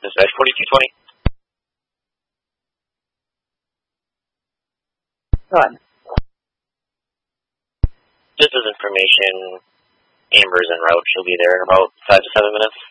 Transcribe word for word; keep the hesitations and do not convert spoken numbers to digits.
Dispatch forty-two twenty. Run. Just as information, Amber's en route. She'll be there in about five to seven minutes.